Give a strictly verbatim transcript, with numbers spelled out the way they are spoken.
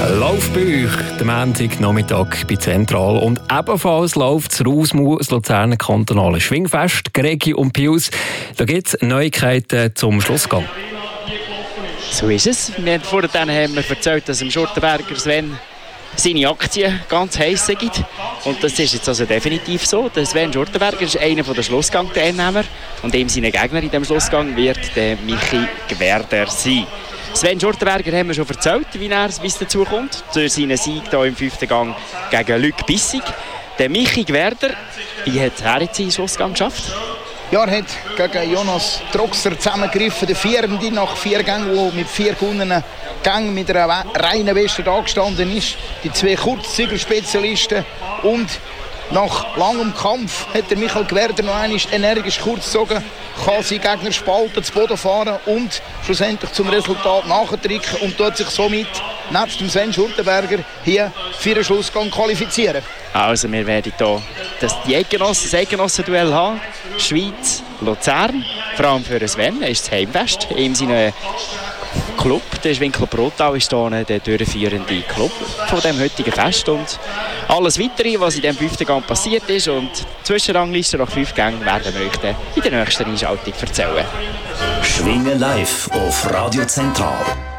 Läuft bei euch der Montagnachmittag bei Zentral und ebenfalls läuft das Rausmu, das Luzerner kantonale Schwingfest, Gregi und Pius. Da gibt es Neuigkeiten zum Schlussgang. So ist es. Wir haben vorhin haben wir erzählt, dass im Schurtenberger Sven seine Aktien ganz heiß sind. Und das ist jetzt also definitiv so. Der Sven Schurtenberger ist einer der Schlussgang-Teilnehmer und ihm seine Gegner in diesem Schlussgang wird der Michi Gwerder sein. Sven Schurtenberger haben wir schon erzählt, wie es dazu kommt, durch seinen Sieg hier im fünften Gang gegen Luc Bissig. Der Michi Gwerder, wie hat er jetzt in den Schlussgang geschafft? Ja, er hat gegen Jonas Troxer zusammengegriffen, der Vierende nach vier Gängen, der mit vier gewonnenen Gängen mit einer reinen Weste da gestanden ist. Die zwei Kurzzügelspezialisten und nach langem Kampf hat der Michael Gwerder noch einmal energisch kurz gezogen, kann seinen Gegner spalten, zu Boden fahren und schlussendlich zum Resultat nachdrücken und tut sich somit nebst dem Sven Schurtenberger hier für den Schlussgang qualifizieren. Also wir werden hier das, die Eidgenossen, das Eidgenossenduell haben. Schweiz, Luzern, vor allem für Sven, er ist das Heimfest in seinem Club. Der Schwinkel Brotau ist hier der durchführende Club von dem heutigen Fest. Und alles Weitere, was in diesem fünften Gang passiert ist und die Zwischenrangliste nach fünf Gängen, werden wir euch dann in der nächsten Einschaltung erzählen. Schwingen live auf Radio Zentral.